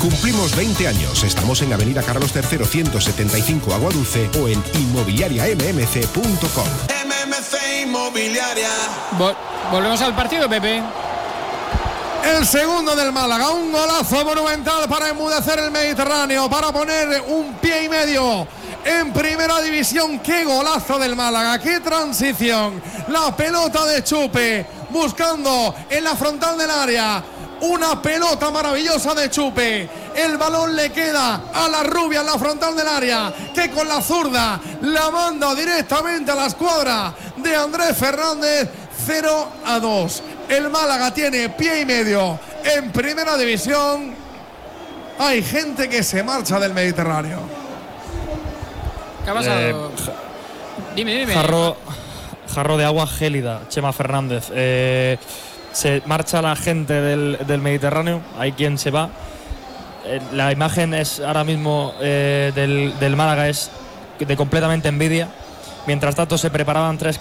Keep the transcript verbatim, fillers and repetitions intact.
Cumplimos veinte años. Estamos en Avenida Carlos tercero, ciento setenta y cinco, Agua Dulce, o en inmobiliaria m m c punto com. M M C Inmobiliaria. Vol- volvemos al partido, Pepe. El segundo del Málaga, un golazo monumental para enmudecer el Mediterráneo, para poner un pie y medio en primera división. Qué golazo del Málaga, qué transición, la pelota de Chupe buscando en la frontal del área, una pelota maravillosa de Chupe, el balón le queda a la rubia en la frontal del área, que con la zurda la manda directamente a la escuadra de Andrés Fernández. Cero a dos. El Málaga tiene pie y medio en primera división. Hay gente que se marcha del Mediterráneo. ¿Qué ha pasado? Eh, dime, dime. Jarro, jarro de agua gélida, Chema Fernández. Eh, se marcha la gente del, del Mediterráneo. Hay quien se va. Eh, la imagen es ahora mismo eh, del, del Málaga es de completamente envidia. Mientras tanto se preparaban tres